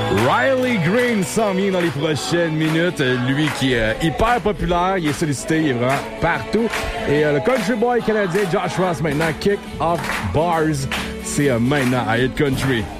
Riley Green s'en vient dans les prochaines minutes. Lui qui est hyper populaire, il est sollicité, il est vraiment partout. Et le country boy canadien Josh Ross maintenant, Kick Off Bars, c'est maintenant à Hit Country.